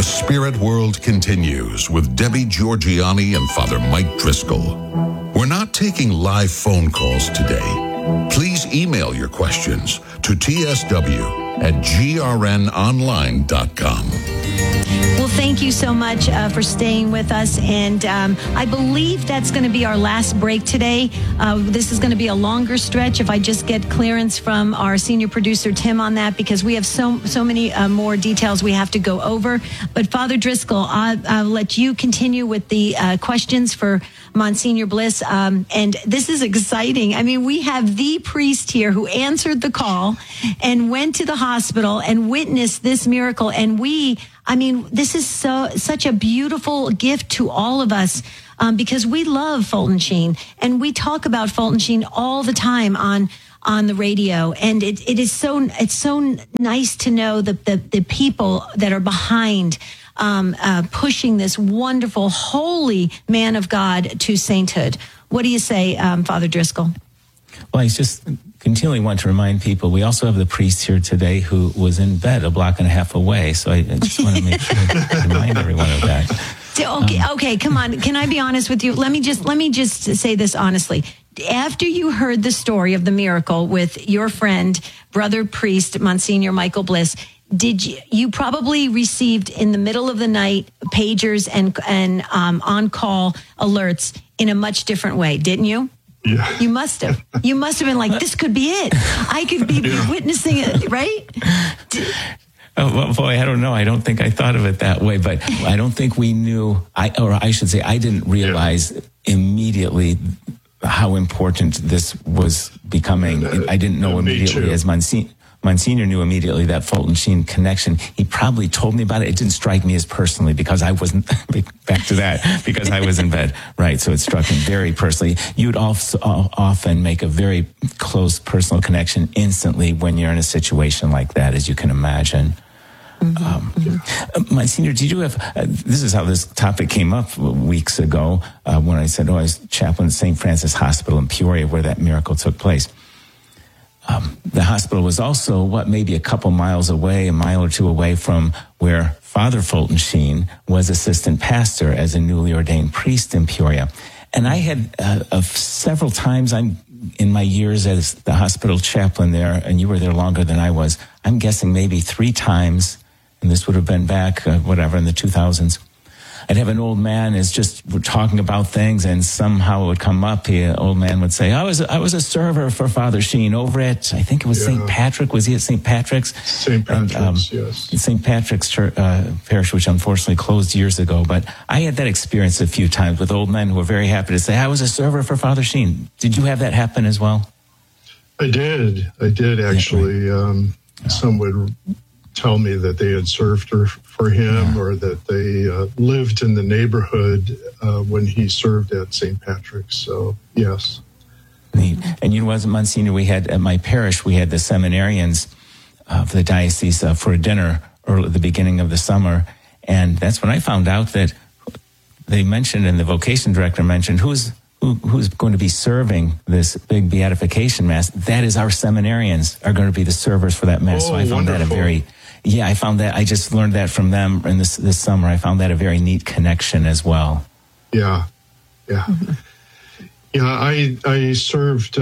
The Spirit World continues with Debbie Georgiani and Father Mike Driscoll. We're not taking live phone calls today. Please email your questions to tsw@grnonline.com. Well, thank you so much for staying with us. And I believe that's going to be our last break today. This is going to be a longer stretch if I just get clearance from our senior producer, Tim, on that, because we have so many more details we have to go over. But Father Driscoll, I'll let you continue with the questions for Monsignor Bliss. And this is exciting. I mean, we have the priest here who answered the call and went to the hospital and witnessed this miracle. And this is such a beautiful gift to all of us because we love Fulton Sheen and we talk about Fulton Sheen all the time on the radio. And it's so nice to know the people that are behind pushing this wonderful, holy man of God to sainthood. What do you say, Father Driscoll? Well, I just continually want to remind people, we also have the priest here today who was in bed a block and a half away. So I just want to make sure to remind everyone of that. Okay, come on. Can I be honest with you? Let me just say this honestly. After you heard the story of the miracle with your friend, brother priest, Monsignor Michael Bliss, you probably received in the middle of the night pagers and on-call alerts in a much different way, didn't you? Yeah. You must have. You must have been like, this could be it. I could be witnessing it, right? Oh, well, boy, I don't know. I don't think I thought of it that way, but I don't think we knew, I didn't realize immediately how important this was becoming. I didn't know immediately, as Monsignor knew immediately that Fulton Sheen connection. He probably told me about it. It didn't strike me as personally because I wasn't, back to that, because I was in bed. Right, so it struck him very personally. You'd also often make a very close personal connection instantly when you're in a situation like that, as you can imagine. Monsignor, did you have, this is how this topic came up weeks ago when I said, I was chaplain at St. Francis Hospital in Peoria where that miracle took place. The hospital was also, maybe a couple miles away, a mile or two away from where Father Fulton Sheen was assistant pastor as a newly ordained priest in Peoria. And I had several times, in my years as the hospital chaplain there, and you were there longer than I was, I'm guessing maybe 3 times, and this would have been back, in the 2000s. I'd have an old man we're talking about things, and somehow it would come up. The old man would say, I was a server for Father Sheen over at, I think it was St. Patrick. Was he at St. Patrick's? St. Patrick's, yes. St. Patrick's Church, parish, which unfortunately closed years ago. But I had that experience a few times with old men who were very happy to say, I was a server for Father Sheen. Did you have that happen as well? I did actually. Some would tell me that they had served for him or that they lived in the neighborhood when he served at St. Patrick's. So, yes. Neat. And Monsignor, we had, at my parish, we had the seminarians of the diocese for a dinner early at the beginning of the summer. And that's when I found out that they mentioned, and the vocation director mentioned, who's going to be serving this big beatification mass. That is, our seminarians are going to be the servers for that mass. So I found wonderful. I found that, I just learned that from them in this summer. I found that a very neat connection as well. Yeah. Mm-hmm. Yeah, I served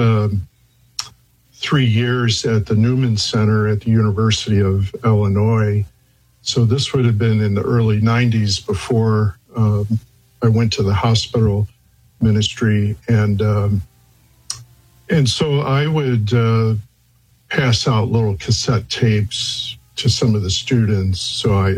3 years at the Newman Center at the University of Illinois. So this would have been in the early 90s before I went to the hospital ministry. And so I would pass out little cassette tapes to some of the students. So I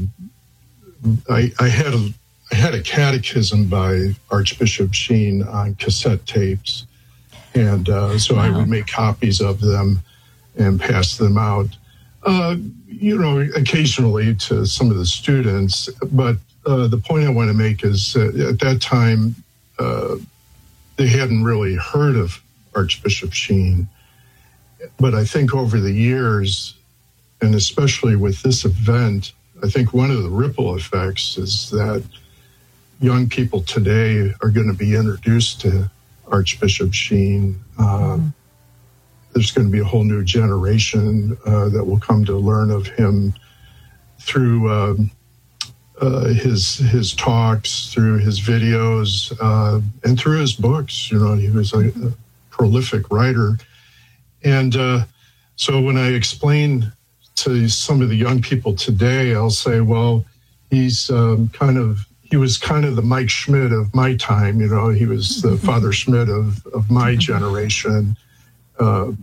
had a catechism by Archbishop Sheen on cassette tapes. And so I would make copies of them and pass them out, occasionally to some of the students. But the point I want to make is at that time, they hadn't really heard of Archbishop Sheen. But I think over the years, and especially with this event, I think one of the ripple effects is that young people today are going to be introduced to Archbishop Sheen. There's going to be a whole new generation that will come to learn of him through his talks, through his videos, and through his books. You know, he was a prolific writer. And so when I explain to some of the young people today, I'll say, well, he was kind of the Mike Schmidt of my time. You know, he was the Father Schmidt of my generation. But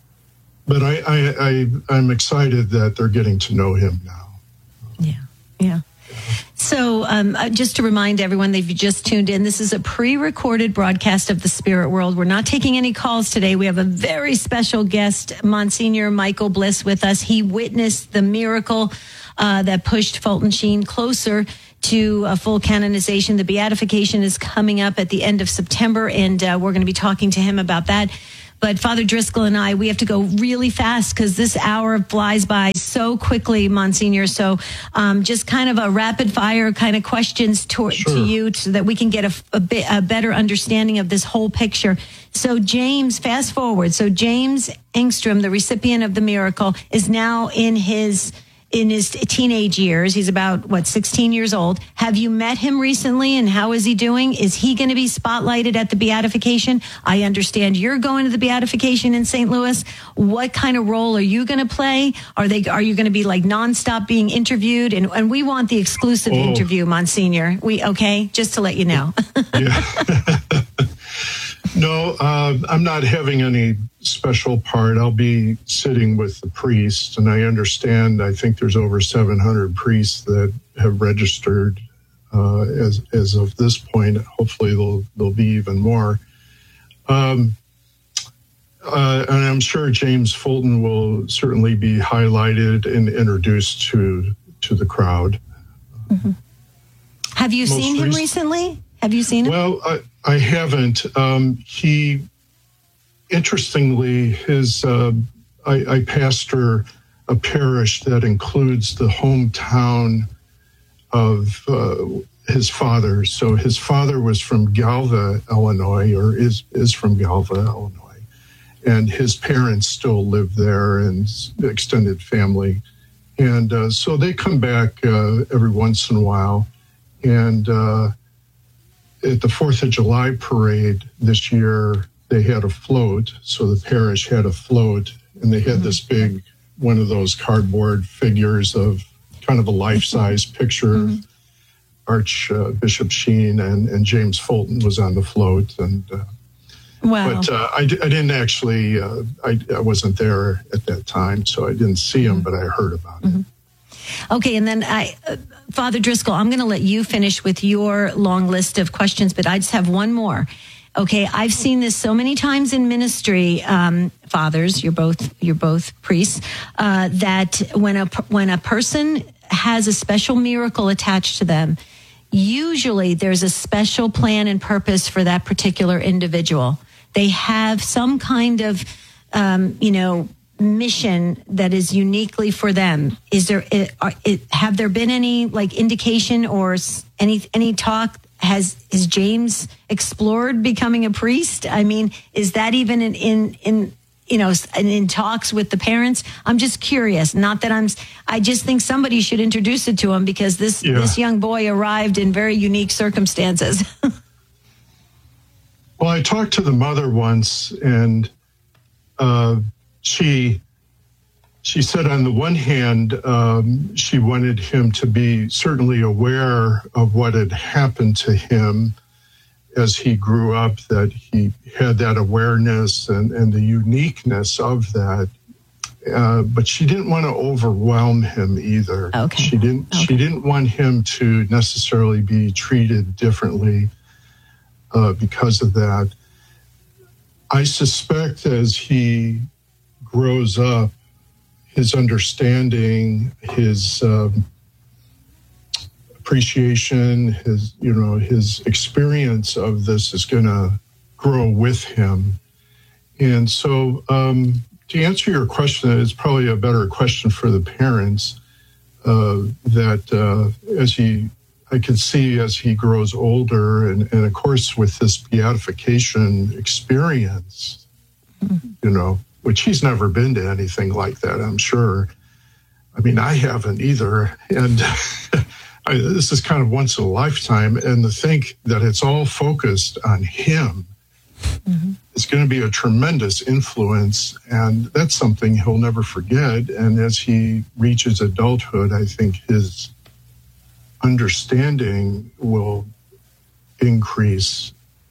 I'm excited that they're getting to know him now. Yeah. So just to remind everyone that if you just tuned in, this is a pre-recorded broadcast of the Spirit World. We're not taking any calls today. We have a very special guest, Monsignor Michael Bliss, with us. He witnessed the miracle that pushed Fulton Sheen closer to a full canonization. The beatification is coming up at the end of September, and we're going to be talking to him about that. But Father Driscoll and I, we have to go really fast because this hour flies by so quickly, Monsignor. So just kind of a rapid fire kind of questions to you so that we can get a better understanding of this whole picture. So James, fast forward. So James Engstrom, the recipient of the miracle, is now in his teenage years. He's about, 16 years old. Have you met him recently, and how is he doing? Is he going to be spotlighted at the beatification? I understand you're going to the beatification in St. Louis. What kind of role are you going to play? Are you going to be like nonstop being interviewed? And we want the exclusive interview, Monsignor. Just to let you know. Yeah. No, I'm not having any special part. I'll be sitting with the priest, and I think there's over 700 priests that have registered as of this point. Hopefully there'll be even more. And I'm sure James Fulton will certainly be highlighted and introduced to the crowd. Mm-hmm. Have you seen him recently? Have you seen him? Well, I haven't. Interestingly, I pastor a parish that includes the hometown of his father. So his father was from Galva, Illinois, or is from Galva, Illinois. And his parents still live there, and extended family. And so they come back every once in a while. And at the 4th of July parade this year, they had a float. So the parish had a float, and they had this big, one of those cardboard figures of kind of a life-size picture of Archbishop Sheen, and James Fulton was on the float. And wow. But I didn't actually, I wasn't there at that time, so I didn't see him, but I heard about it. Okay, and then Father Driscoll, I'm going to let you finish with your long list of questions, but I just have one more. Okay, I've seen this so many times in ministry, fathers. You're both priests. That when a person has a special miracle attached to them, usually there's a special plan and purpose for that particular individual. They have some kind of, mission that is uniquely for them. Have there been any indication or any talk? Has James explored becoming a priest? I mean, is that even in talks with the parents? I'm just curious. Not that I just think somebody should introduce it to him, because this young boy arrived in very unique circumstances. Well, I talked to the mother once, and she said on the one hand, she wanted him to be certainly aware of what had happened to him as he grew up, that he had that awareness and the uniqueness of that. But she didn't want to overwhelm him either. Okay. She didn't want him to necessarily be treated differently because of that. I suspect as he grows up, his understanding, his appreciation, his experience of this is going to grow with him. And so to answer your question, it's probably a better question for the parents, I could see as he grows older, and of course with this beatification experience, which he's never been to anything like that, I'm sure. I mean, I haven't either. And this is kind of once in a lifetime, and to think that it's all focused on him is going to be a tremendous influence, and that's something he'll never forget. And as he reaches adulthood, I think his understanding will increase.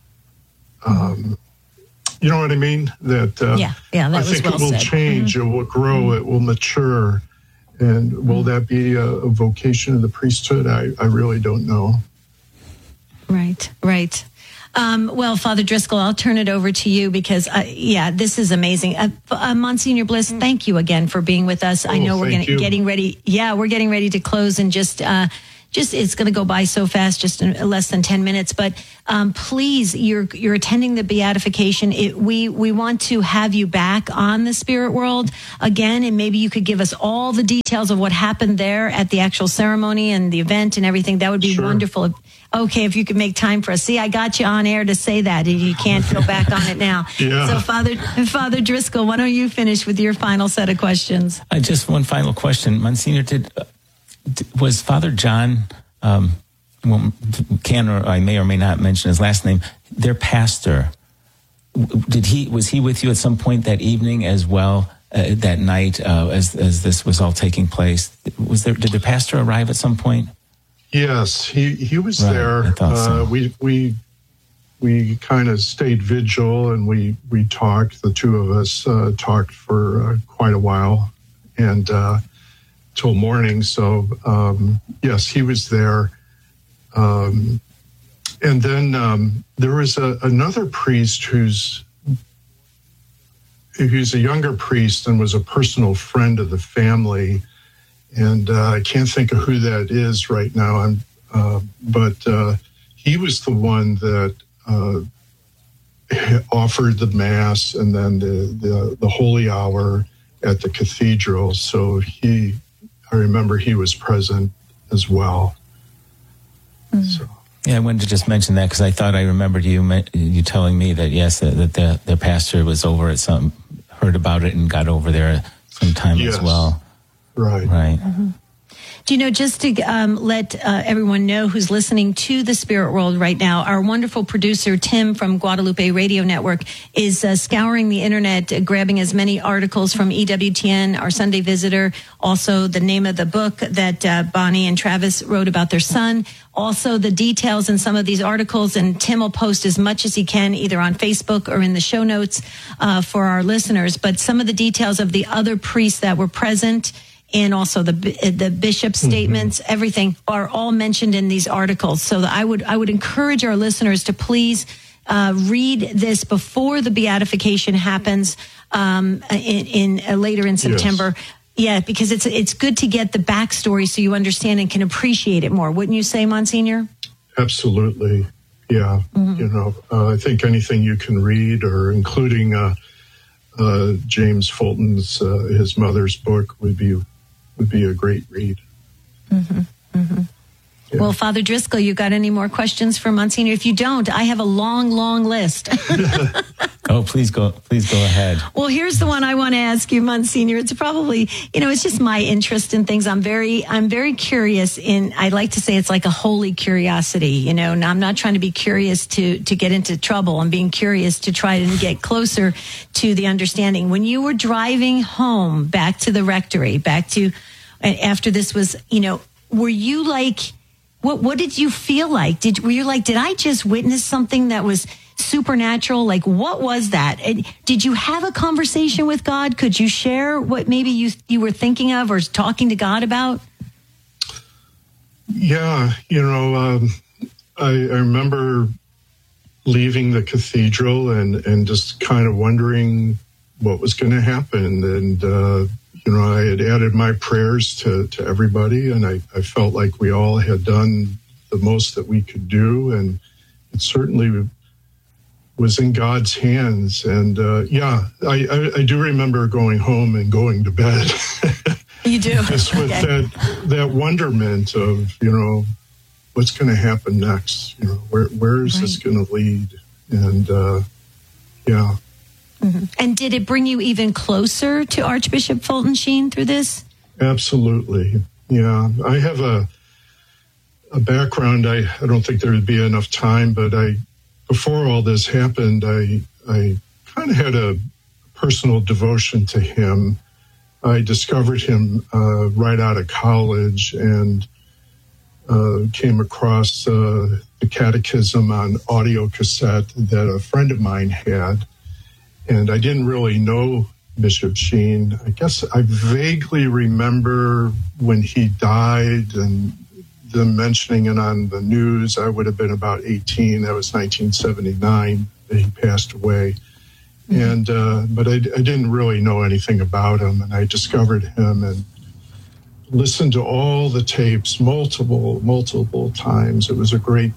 You know what I mean? That that I was think well it will said. change, it will grow, it will mature. And will that be a vocation of the priesthood? I really don't know. Right. Well, Father Driscoll, I'll turn it over to you because, this is amazing. Monsignor Bliss, thank you again for being with us. I know we're getting ready. Yeah, we're getting ready to close in just it's going to go by so fast, just in less than 10 minutes. But please, you're attending the beatification. We want to have you back on the Spirit World again, and maybe you could give us all the details of what happened there at the actual ceremony and the event and everything. That would be wonderful. Okay, if you could make time for us. See, I got you on air to say that, and you can't go back on it now. Yeah. So, Father Driscoll, why don't you finish with your final set of questions? Just one final question. Monsignor, was Father John, I may or may not mention his last name, their pastor, was he with you at some point that evening as well, that night, as this was all taking place? Did the pastor arrive at some point? Yes, he was there. I thought so. We kind of stayed vigil, and we talked. The two of us talked for quite a while, and till morning. So yes, he was there. And then there was another priest who's a younger priest and was a personal friend of the family. And I can't think of who that is right now. But he was the one that offered the Mass and then the Holy Hour at the cathedral. So I remember he was present as well. So. Yeah, I wanted to just mention that because I thought I remembered you telling me that yes, that the pastor was over at heard about it and got over there sometime as well. Right. Mm-hmm. Do you know, just to let everyone know who's listening to the Spirit World right now, our wonderful producer, Tim from Guadalupe Radio Network, is scouring the internet, grabbing as many articles from EWTN, our Sunday Visitor, also the name of the book that Bonnie and Travis wrote about their son, also the details in some of these articles, and Tim will post as much as he can either on Facebook or in the show notes for our listeners. But some of the details of the other priests that were present and also the bishop's statements, everything are all mentioned in these articles. So I would encourage our listeners to please read this before the beatification happens later in September. Yes. Yeah, because it's good to get the backstory so you understand and can appreciate it more. Wouldn't you say, Monsignor? Absolutely. Yeah. I think anything you can read, or including James Fulton's his mother's book, would be a great read. Mm-hmm. Mm-hmm. Yeah. Well, Father Driscoll, you got any more questions for Monsignor? If you don't, I have a long, long list. Oh, please go ahead. Well, here's the one I want to ask you, Monsignor. It's probably, it's just my interest in things. I'm very curious I like to say it's like a holy curiosity, and I'm not trying to be curious to get into trouble. I'm being curious to try and get closer to the understanding. When you were driving home back to the rectory, after this was, were you like, what did you feel like? Were you like, did I just witness something that was supernatural? Like, what was that? Did you have a conversation with God? Could you share what maybe you were thinking of or talking to God about? Yeah, I remember leaving the cathedral and just kind of wondering what was going to happen. And, I had added my prayers to everybody, and I felt like we all had done the most that we could do. And it certainly was in God's hands. And I do remember going home and going to bed. You do? Just with that wonderment of, what's going to happen next? Where is this going to lead? And, Mm-hmm. And did it bring you even closer to Archbishop Fulton Sheen through this? Absolutely. Yeah. I have a background, I don't think there would be enough time, but before all this happened, I kind of had a personal devotion to him. I discovered him right out of college and came across the catechism on audio cassette that a friend of mine had. And I didn't really know Bishop Sheen. I guess I vaguely remember when he died and them mentioning it on the news. I would have been about 18. That was 1979 that he passed away. And but I didn't really know anything about him. And I discovered him and listened to all the tapes multiple times. It was a great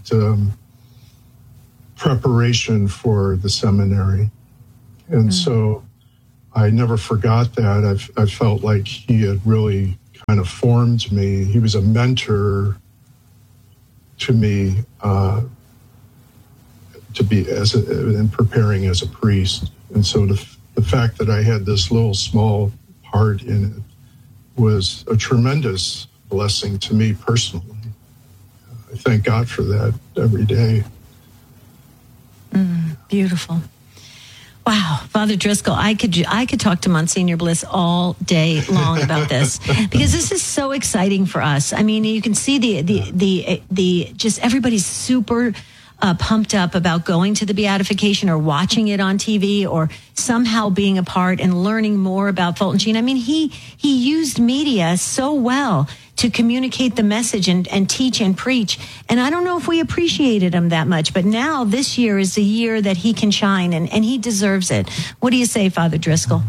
preparation for the seminary. And so I never forgot that. I felt like he had really kind of formed me. He was a mentor to me to be in preparing as a priest. And so the fact that I had this little small part in it was a tremendous blessing to me personally. I thank God for that every day. Beautiful. Wow, Father Driscoll, I could talk to Monsignor Bliss all day long about this because this is so exciting for us. I mean, you can see the just everybody's super pumped up about going to the beatification or watching it on TV or somehow being a part and learning more about Fulton Sheen. I mean, he used media so well to communicate the message and teach and preach. And I don't know if we appreciated him that much, but now this year is the year that he can shine and he deserves it. What do you say, Father Driscoll?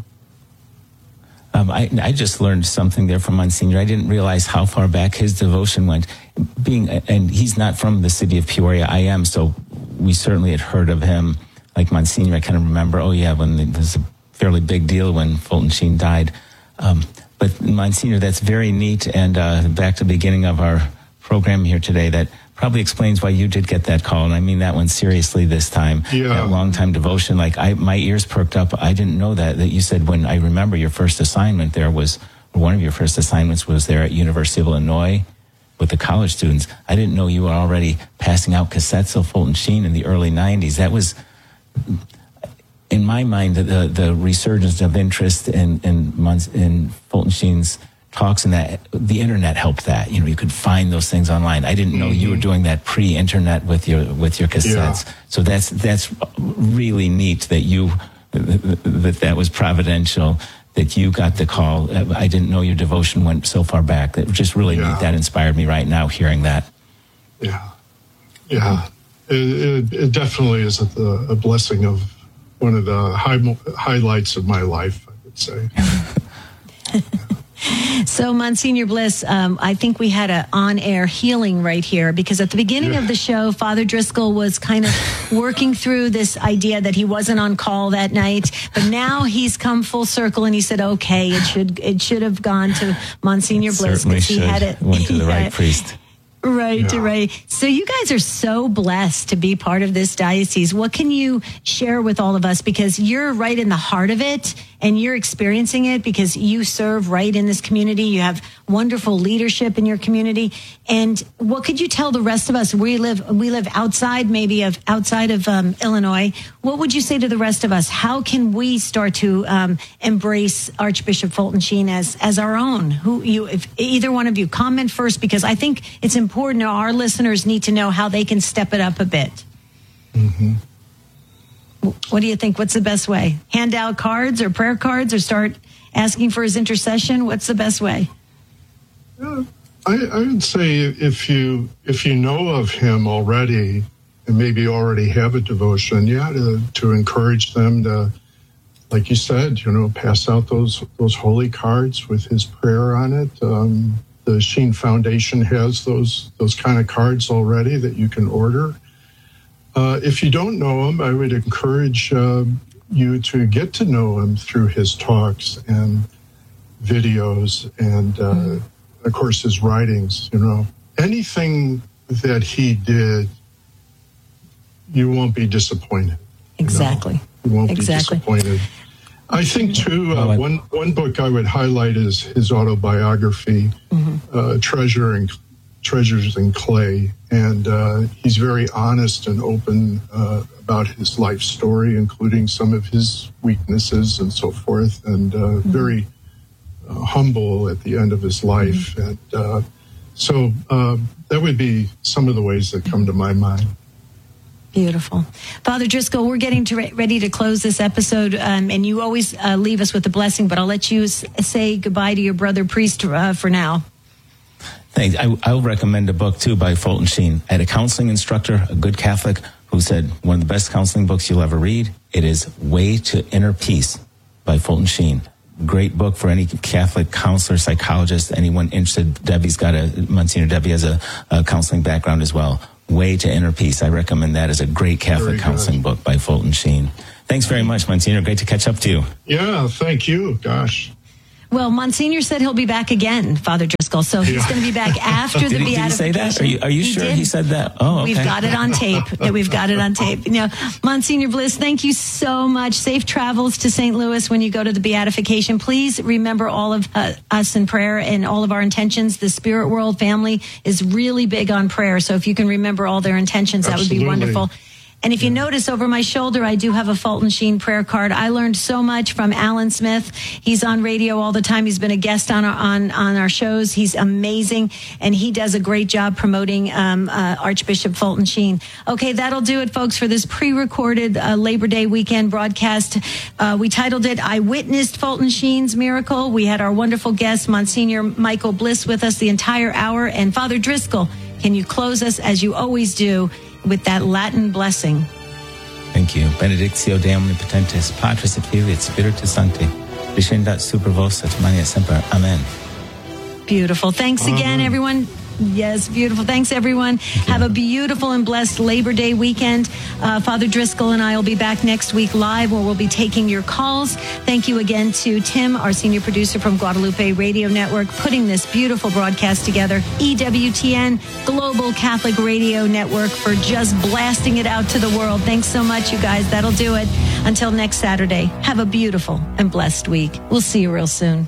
I just learned something there from Monsignor. I didn't realize how far back his devotion went. And he's not from the city of Peoria. I am, so we certainly had heard of him. Like Monsignor, I kind of remember, when it was a fairly big deal when Fulton Sheen died. But Monsignor, that's very neat. And back to the beginning of our program here today, that probably explains why you did get that call. And I mean that one seriously this time. Yeah. That long-time devotion. Like my ears perked up. I didn't know that you said when I remember your first assignment there was, or one of your first assignments was there at University of Illinois with the college students. I didn't know you were already passing out cassettes of Fulton Sheen in the early 90s. That was, in my mind, the resurgence of interest in Fulton Sheen's talks, and that the internet helped that. You could find those things online. I didn't know you were doing that pre-internet with your cassettes. Yeah. So that's really neat that that was providential, that you got the call. I didn't know your devotion went so far back. That just really neat. That inspired me right now hearing that. Yeah. It definitely is a blessing of one of the highlights of my life, I would say. So, Monsignor Bliss, I think we had an on-air healing right here because at the beginning of the show, Father Driscoll was kind of working through this idea that he wasn't on call that night, but now he's come full circle and he said, "Okay, it should have gone to Monsignor Bliss because he had it went to the right priest." Right. So you guys are so blessed to be part of this diocese. What can you share with all of us? Because you're right in the heart of it and you're experiencing it because you serve right in this community. You have wonderful leadership in your community. And what could you tell the rest of us? We live outside of Illinois. What would you say to the rest of us? How can we start to embrace Archbishop Fulton Sheen as our own? If either one of you comment first, because I think it's important. Our listeners need to know how they can step it up a bit. Mm-hmm. What do you think? What's the best way? Hand out cards or prayer cards or start asking for his intercession? What's the best way? I would say if you know of him already and maybe already have a devotion, to encourage them to, like you said, pass out those holy cards with his prayer on it. The Sheen Foundation has those kind of cards already that you can order. If you don't know him, I would encourage you to get to know him through his talks and videos and, of course, his writings. Anything that he did, you won't be disappointed. Exactly. You won't be disappointed. I think, too, one book I would highlight is his autobiography, Treasure and treasures in clay. And he's very honest and open about his life story, including some of his weaknesses and so forth, and very humble at the end of his life. And so that would be some of the ways that come to my mind. Beautiful. Father Driscoll, we're getting ready to close this episode, and you always leave us with a blessing, but I'll let you say goodbye to your brother priest for now. Thanks. I'll recommend a book, too, by Fulton Sheen. I had a counseling instructor, a good Catholic, who said, one of the best counseling books you'll ever read, it is Way to Inner Peace by Fulton Sheen. Great book for any Catholic counselor, psychologist, anyone interested. Monsignor Debbie has a counseling background as well. Way to Inner Peace. I recommend that as a great Catholic counseling book by Fulton Sheen. Thanks very much, Monsignor. Great to catch up to you. Yeah, thank you. Gosh. Well, Monsignor said he'll be back again, Father Driscoll. So he's going to be back after the beatification. Did he say that? Are you sure he said that? Oh, okay. We've got it on tape. Monsignor Bliss, thank you so much. Safe travels to St. Louis when you go to the beatification. Please remember all of us in prayer and all of our intentions. The Spirit World family is really big on prayer. So if you can remember all their intentions, that would be wonderful. And if you notice over my shoulder, I do have a Fulton Sheen prayer card. I learned so much from Alan Smith. He's on radio all the time. He's been a guest on our shows. He's amazing, and he does a great job promoting Archbishop Fulton Sheen. Okay, that'll do it, folks, for this pre-recorded Labor Day weekend broadcast. We titled it, I Witnessed Fulton Sheen's Miracle. We had our wonderful guest, Monsignor Michael Bliss, with us the entire hour. And Father Driscoll, can you close us, as you always do, with that Latin blessing? Thank you. Benedictio Dei Omnipotentis, Patris et Filii et Spiritus Sancti, descendat super vos et mania semper. Amen. Beautiful. Thanks again, everyone. Yes, beautiful. Thanks, everyone. Have a beautiful and blessed Labor Day weekend. Father Driscoll and I will be back next week live, where we'll be taking your calls. Thank you again to Tim, our senior producer from Guadalupe Radio Network, putting this beautiful broadcast together. EWTN, Global Catholic Radio Network, for just blasting it out to the world. Thanks so much, you guys. That'll do it. Until next Saturday, have a beautiful and blessed week. We'll see you real soon.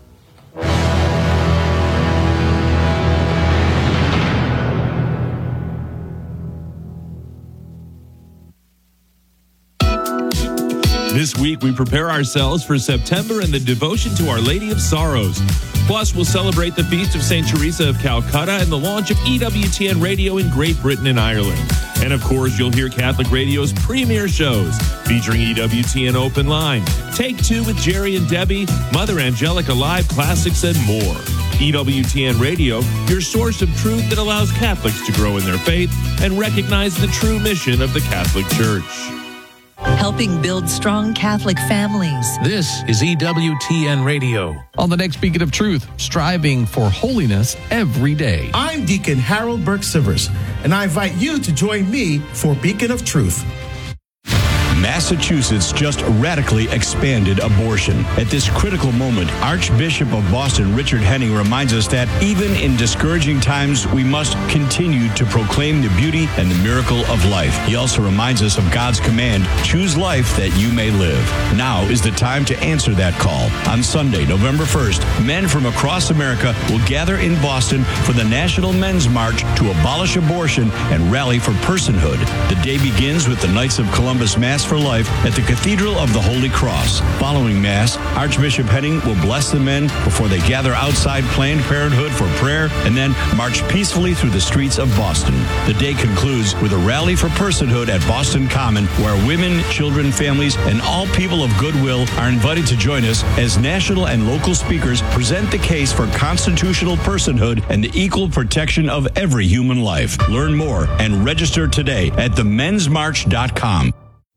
This week, we prepare ourselves for September and the devotion to Our Lady of Sorrows. Plus, we'll celebrate the Feast of St. Teresa of Calcutta and the launch of EWTN Radio in Great Britain and Ireland. And of course, you'll hear Catholic Radio's premier shows featuring EWTN Open Line, Take Two with Jerry and Debbie, Mother Angelica Live Classics, and more. EWTN Radio, your source of truth that allows Catholics to grow in their faith and recognize the true mission of the Catholic Church. Helping build strong Catholic families. This is EWTN Radio. On the next Beacon of Truth, striving for holiness every day. I'm Deacon Harold Burke-Sivers, and I invite you to join me for Beacon of Truth. Massachusetts just radically expanded abortion. At this critical moment, Archbishop of Boston, Richard Henning, reminds us that even in discouraging times, we must continue to proclaim the beauty and the miracle of life. He also reminds us of God's command, choose life that you may live. Now is the time to answer that call. On Sunday, November 1st, men from across America will gather in Boston for the National Men's March to abolish abortion and rally for personhood. The day begins with the Knights of Columbus Mass for Life at the Cathedral of the Holy Cross. Following Mass, Archbishop Henning will bless the men before they gather outside Planned Parenthood for prayer and then march peacefully through the streets of Boston. The day concludes with a rally for personhood at Boston Common, where women, children, families, and all people of goodwill are invited to join us as national and local speakers present the case for constitutional personhood and the equal protection of every human life. Learn more and register today at themensmarch.com.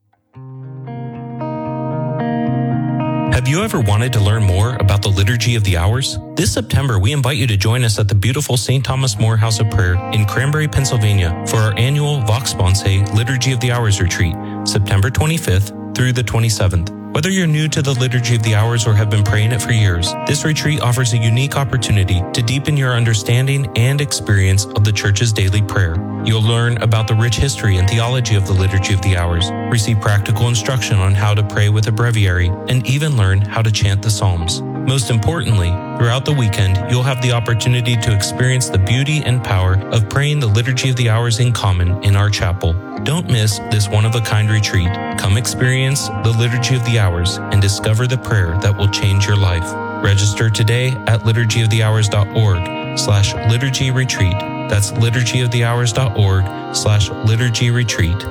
Have you ever wanted to learn more about the Liturgy of the Hours? This September, we invite you to join us at the beautiful St. Thomas More House of Prayer in Cranberry, Pennsylvania for our annual Vox Sponsae Liturgy of the Hours retreat, September 25th through the 27th. Whether you're new to the Liturgy of the Hours or have been praying it for years, this retreat offers a unique opportunity to deepen your understanding and experience of the Church's daily prayer. You'll learn about the rich history and theology of the Liturgy of the Hours, receive practical instruction on how to pray with a breviary, and even learn how to chant the Psalms. Most importantly, throughout the weekend, you'll have the opportunity to experience the beauty and power of praying the Liturgy of the Hours in common in our chapel. Don't miss this one-of-a-kind retreat. Come experience the Liturgy of the Hours and discover the prayer that will change your life. Register today at liturgyofthehours.org/liturgy retreat. That's liturgyofthehours.org/liturgy retreat.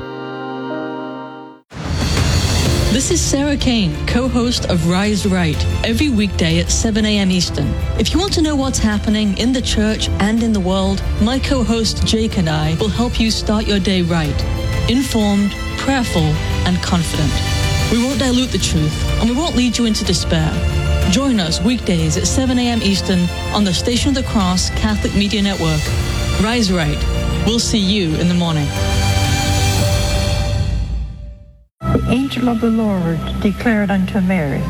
This is Sarah Kane, co-host of Rise Right, every weekday at 7 a.m. Eastern. If you want to know what's happening in the church and in the world, my co-host Jake and I will help you start your day right, informed, prayerful, and confident. We won't dilute the truth, and we won't lead you into despair. Join us weekdays at 7 a.m. Eastern on the Station of the Cross Catholic Media Network. Rise Right. We'll see you in the morning. The angel of the Lord declared unto Mary,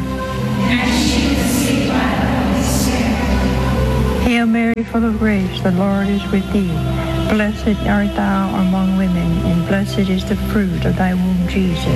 Hail Mary, full of grace, the Lord is with thee. Blessed art thou among women, and blessed is the fruit of thy womb, Jesus.